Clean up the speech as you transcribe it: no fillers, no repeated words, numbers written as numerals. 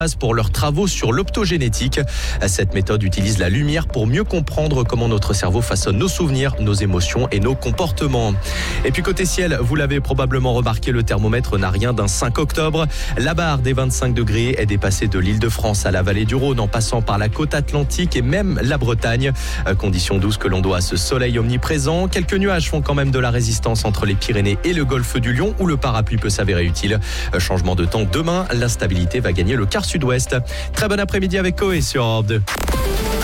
pour leurs travaux sur l'optogénétique. Cette méthode utilise la lumière pour mieux comprendre comment notre cerveau façonne nos souvenirs, nos émotions et nos comportements. Et puis côté ciel, vous l'avez probablement remarqué, le thermomètre n'a rien d'un 5 octobre. La barre des 25 degrés est dépassée de l'Île-de-France à la vallée du Rhône en passant par la côte atlantique et même la Bretagne. Conditions douces que l'on doit à ce soleil omniprésent. Quelques nuages font quand même de la résistance entre les Pyrénées et le golfe du Lion où le parapluie peut s'avérer utile. Changement de temps demain, l'instabilité va gagner le quart sud-ouest. Très bon après-midi avec Coé sur Europe 2.